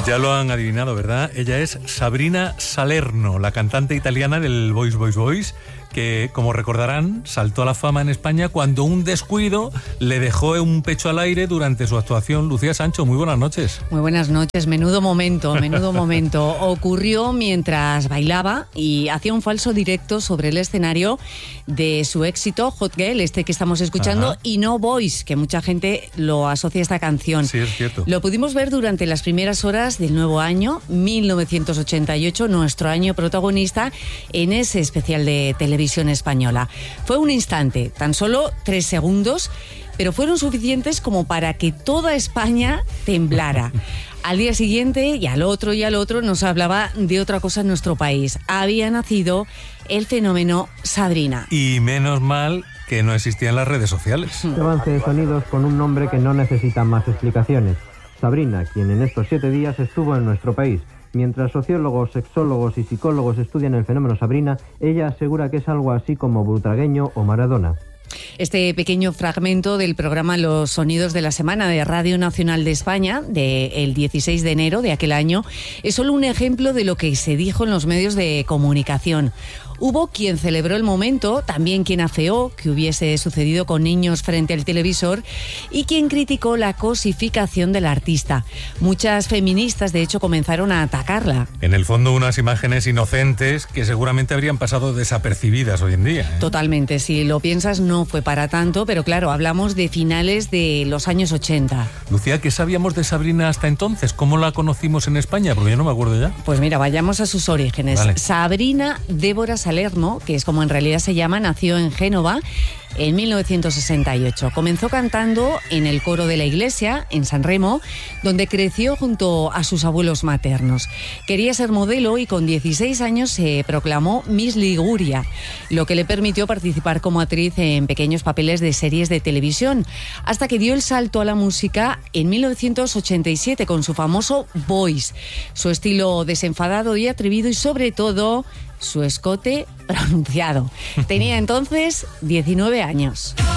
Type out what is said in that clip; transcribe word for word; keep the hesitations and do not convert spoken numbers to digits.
Ya lo han adivinado, ¿verdad? Ella es Sabrina Salerno, la cantante italiana del Boys, Boys, Boys, que, como recordarán, saltó a la fama en España cuando un descuido le dejó un pecho al aire durante su actuación. Lucía Sancho, muy buenas noches. Muy buenas noches, menudo momento, menudo momento. Ocurrió mientras bailaba y hacía un falso directo sobre el escenario de su éxito Hot Girl, este que estamos escuchando, Ajá. y No Boys, que mucha gente lo asocia a esta canción. Sí, es cierto. Lo pudimos ver durante las primeras horas del nuevo año, mil novecientos ochenta y ocho, nuestro año protagonista, en ese especial de televisión española. Fue un instante, tan solo tres segundos, pero fueron suficientes como para que toda España temblara. Al día siguiente, y al otro y al otro, nos hablaba de otra cosa en nuestro país. Había nacido el fenómeno Sabrina. Y menos mal que no existían las redes sociales. Un avance de sonidos con un nombre que no necesita más explicaciones. Sabrina, quien en estos siete días estuvo en nuestro país. Mientras sociólogos, sexólogos y psicólogos estudian el fenómeno Sabrina, ella asegura que es algo así como Butragueño o Maradona. Este pequeño fragmento del programa Los Sonidos de la Semana de Radio Nacional de España, del dieciséis de enero de aquel año, es solo un ejemplo de lo que se dijo en los medios de comunicación. Hubo quien celebró el momento, también quien afeó que hubiese sucedido con niños frente al televisor y quien criticó la cosificación del artista. Muchas feministas, de hecho, comenzaron a atacarla. En el fondo, unas imágenes inocentes que seguramente habrían pasado desapercibidas hoy en día, ¿eh? Totalmente, si lo piensas no fue para tanto, pero claro, hablamos de finales de los años ochenta. Lucía, ¿qué sabíamos de Sabrina hasta entonces? ¿Cómo la conocimos en España? Porque yo no me acuerdo ya. Pues mira, vayamos a sus orígenes. Vale. Sabrina Débora Salerno, que es como en realidad se llama, nació en Génova en mil novecientos sesenta y ocho. Comenzó cantando en el coro de la iglesia, en San Remo, donde creció junto a sus abuelos maternos. Quería ser modelo y con dieciséis años se proclamó Miss Liguria, lo que le permitió participar como actriz en pequeños papeles de series de televisión, hasta que dio el salto a la música en mil novecientos ochenta y siete con su famoso Boys, su estilo desenfadado y atrevido y sobre todo su escote pronunciado. Tenía entonces diecinueve años.